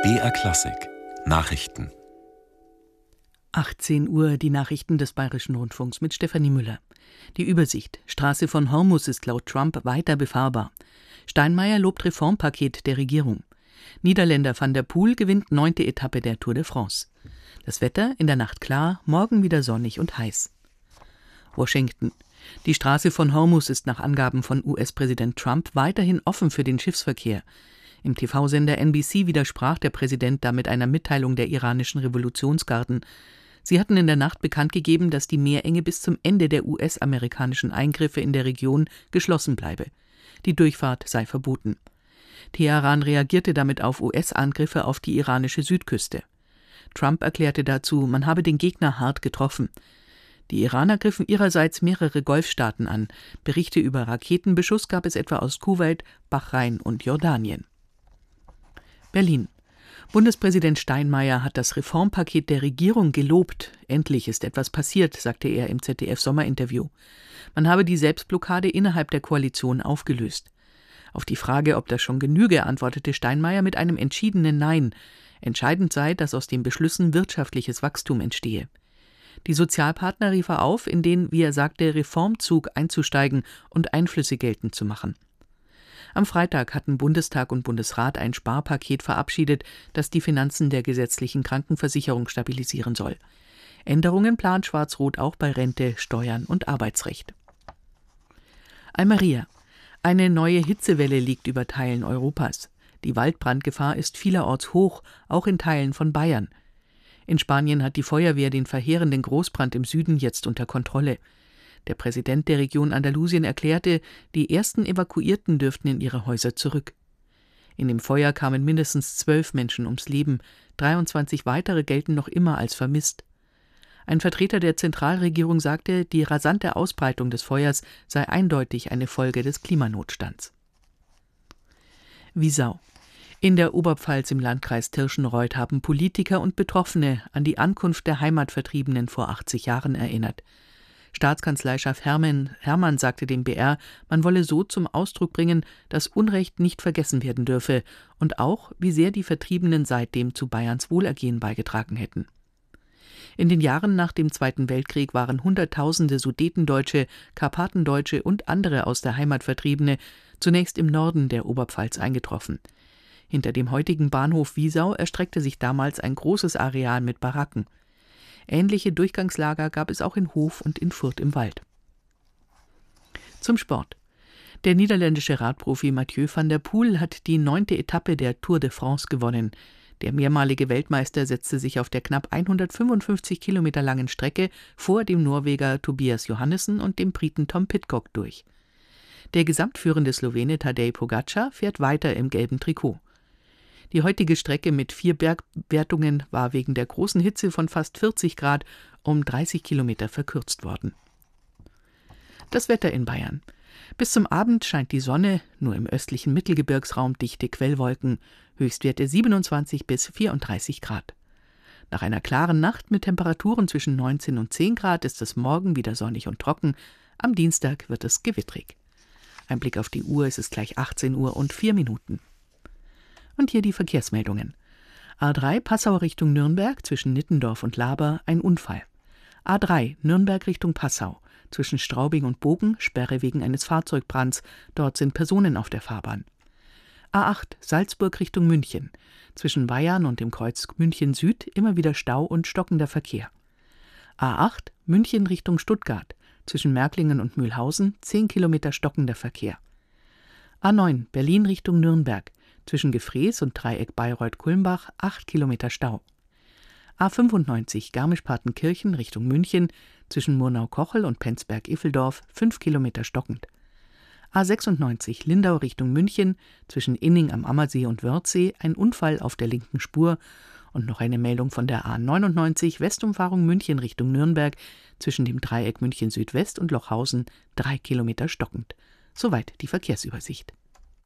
BR Klassik Nachrichten. 18 Uhr, die Nachrichten des Bayerischen Rundfunks mit Stefanie Müller. Die Übersicht: Straße von Hormus ist laut Trump weiter befahrbar. Steinmeier lobt Reformpaket der Regierung. Niederländer Van der Poel gewinnt 9. Etappe der Tour de France. Das Wetter: in der Nacht klar, morgen wieder sonnig und heiß. Washington: Die Straße von Hormus ist nach Angaben von US-Präsident Trump weiterhin offen für den Schiffsverkehr. Im TV-Sender NBC widersprach der Präsident damit einer Mitteilung der iranischen Revolutionsgarden. Sie hatten in der Nacht bekannt gegeben, dass die Meerenge bis zum Ende der US-amerikanischen Eingriffe in der Region geschlossen bleibe. Die Durchfahrt sei verboten. Teheran reagierte damit auf US-Angriffe auf die iranische Südküste. Trump erklärte dazu, man habe den Gegner hart getroffen. Die Iraner griffen ihrerseits mehrere Golfstaaten an. Berichte über Raketenbeschuss gab es etwa aus Kuwait, Bahrain und Jordanien. Berlin: Bundespräsident Steinmeier hat das Reformpaket der Regierung gelobt. Endlich ist etwas passiert, sagte er im ZDF-Sommerinterview. Man habe die Selbstblockade innerhalb der Koalition aufgelöst. Auf die Frage, ob das schon genüge, antwortete Steinmeier mit einem entschiedenen Nein. Entscheidend sei, dass aus den Beschlüssen wirtschaftliches Wachstum entstehe. Die Sozialpartner rief er auf, in den, wie er sagte, Reformzug einzusteigen und Einflüsse geltend zu machen. Am Freitag hatten Bundestag und Bundesrat ein Sparpaket verabschiedet, das die Finanzen der gesetzlichen Krankenversicherung stabilisieren soll. Änderungen plant Schwarz-Rot auch bei Rente, Steuern und Arbeitsrecht. Almería: Eine neue Hitzewelle liegt über Teilen Europas. Die Waldbrandgefahr ist vielerorts hoch, auch in Teilen von Bayern. In Spanien hat die Feuerwehr den verheerenden Großbrand im Süden jetzt unter Kontrolle. Der Präsident der Region Andalusien erklärte, die ersten Evakuierten dürften in ihre Häuser zurück. In dem Feuer kamen mindestens 12 Menschen ums Leben, 23 weitere gelten noch immer als vermisst. Ein Vertreter der Zentralregierung sagte, die rasante Ausbreitung des Feuers sei eindeutig eine Folge des Klimanotstands. Wiesau: In der Oberpfalz im Landkreis Tirschenreuth haben Politiker und Betroffene an die Ankunft der Heimatvertriebenen vor 80 Jahren erinnert. Staatskanzleichef Hermann sagte dem BR, man wolle so zum Ausdruck bringen, dass Unrecht nicht vergessen werden dürfe und auch, wie sehr die Vertriebenen seitdem zu Bayerns Wohlergehen beigetragen hätten. In den Jahren nach dem Zweiten Weltkrieg waren Hunderttausende Sudetendeutsche, Karpatendeutsche und andere aus der Heimat Vertriebene zunächst im Norden der Oberpfalz eingetroffen. Hinter dem heutigen Bahnhof Wiesau erstreckte sich damals ein großes Areal mit Baracken. Ähnliche Durchgangslager gab es auch in Hof und in Furth im Wald. Zum Sport: Der niederländische Radprofi Mathieu van der Poel hat die 9. Etappe der Tour de France gewonnen. Der mehrmalige Weltmeister setzte sich auf der knapp 155 Kilometer langen Strecke vor dem Norweger Tobias Johannessen und dem Briten Tom Pidcock durch. Der gesamtführende Slowene Tadej Pogačar fährt weiter im gelben Trikot. Die heutige Strecke mit 4 Bergwertungen war wegen der großen Hitze von fast 40 Grad um 30 Kilometer verkürzt worden. Das Wetter in Bayern: Bis zum Abend scheint die Sonne, nur im östlichen Mittelgebirgsraum dichte Quellwolken, Höchstwerte 27 bis 34 Grad. Nach einer klaren Nacht mit Temperaturen zwischen 19 und 10 Grad ist es morgen wieder sonnig und trocken, am Dienstag wird es gewittrig. Ein Blick auf die Uhr, es ist gleich 18 Uhr und 4 Minuten. Und hier die Verkehrsmeldungen. A3 Passau Richtung Nürnberg zwischen Nittendorf und Laber ein Unfall. A3 Nürnberg Richtung Passau zwischen Straubing und Bogen Sperre wegen eines Fahrzeugbrands. Dort sind Personen auf der Fahrbahn. A8 Salzburg Richtung München zwischen Weyarn und dem Kreuz München Süd immer wieder Stau und stockender Verkehr. A8 München Richtung Stuttgart zwischen Märklingen und Mühlhausen 10 Kilometer stockender Verkehr. A9 Berlin Richtung Nürnberg zwischen Gefrees und Dreieck Bayreuth-Kulmbach 8 Kilometer Stau. A95 Garmisch-Partenkirchen Richtung München zwischen Murnau-Kochel und Penzberg-Iffeldorf 5 Kilometer stockend. A96 Lindau Richtung München zwischen Inning am Ammersee und Wörthsee ein Unfall auf der linken Spur. Und noch eine Meldung von der A99 Westumfahrung München Richtung Nürnberg zwischen dem Dreieck München Südwest und Lochhausen 3 Kilometer stockend. Soweit die Verkehrsübersicht.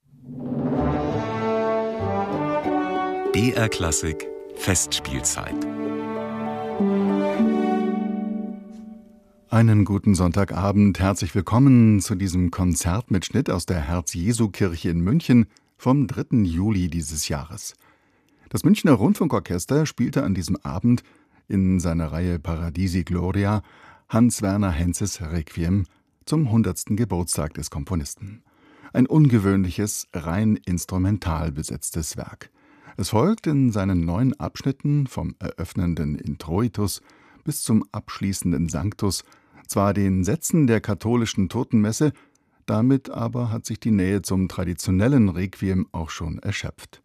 BR Klassik Festspielzeit. Einen guten Sonntagabend, herzlich willkommen zu diesem Konzertmitschnitt aus der Herz-Jesu-Kirche in München vom 3. Juli dieses Jahres. Das Münchner Rundfunkorchester spielte an diesem Abend in seiner Reihe Paradisi Gloria Hans Werner Henzes Requiem zum 100. Geburtstag des Komponisten. Ein ungewöhnliches, rein instrumental besetztes Werk. Es folgt in seinen 9 Abschnitten vom eröffnenden Introitus bis zum abschließenden Sanctus zwar den Sätzen der katholischen Totenmesse, damit aber hat sich die Nähe zum traditionellen Requiem auch schon erschöpft.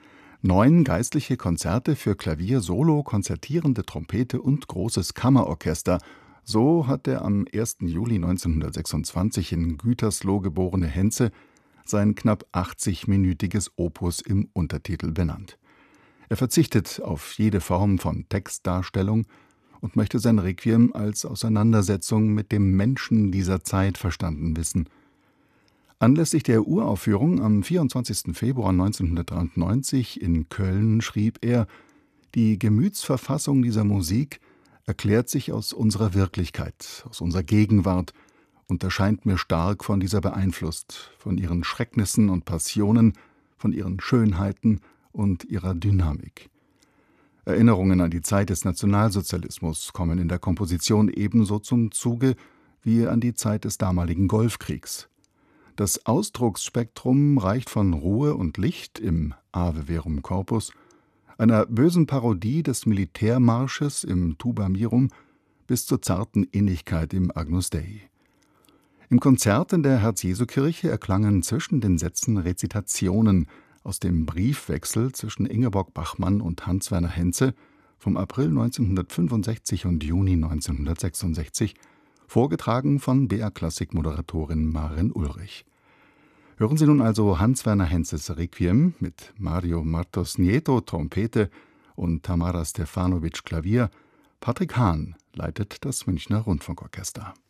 9 geistliche Konzerte für Klavier, Solo, konzertierende Trompete und großes Kammerorchester, so hat der am 1. Juli 1926 in Gütersloh geborene Henze sein knapp 80-minütiges Opus im Untertitel benannt. Er verzichtet auf jede Form von Textdarstellung und möchte sein Requiem als Auseinandersetzung mit dem Menschen dieser Zeit verstanden wissen. Anlässlich der Uraufführung am 24. Februar 1993 in Köln schrieb er: Die Gemütsverfassung dieser Musik erklärt sich aus unserer Wirklichkeit, aus unserer Gegenwart und erscheint mir stark von dieser beeinflusst, von ihren Schrecknissen und Passionen, von ihren Schönheiten und ihrer Dynamik. Erinnerungen an die Zeit des Nationalsozialismus kommen in der Komposition ebenso zum Zuge wie an die Zeit des damaligen Golfkriegs. Das Ausdrucksspektrum reicht von Ruhe und Licht im Ave Verum Corpus, einer bösen Parodie des Militärmarsches im Tuba Mirum bis zur zarten Innigkeit im Agnus Dei. Im Konzert in der Herz-Jesu-Kirche erklangen zwischen den Sätzen Rezitationen aus dem Briefwechsel zwischen Ingeborg Bachmann und Hans Werner Henze vom April 1965 und Juni 1966, vorgetragen von BR-Klassik-Moderatorin Maren Ulrich. Hören Sie nun also Hans Werner Henzes Requiem mit Mario Martos Nieto Trompete und Tamara Stefanovic Klavier. Patrick Hahn leitet das Münchner Rundfunkorchester.